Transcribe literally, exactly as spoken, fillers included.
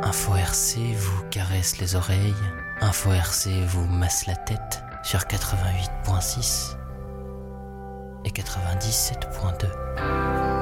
Info R C vous caresse les oreilles, Info R C vous masse la tête sur quatre-vingt-huit point six et quatre-vingt-dix-sept point deux.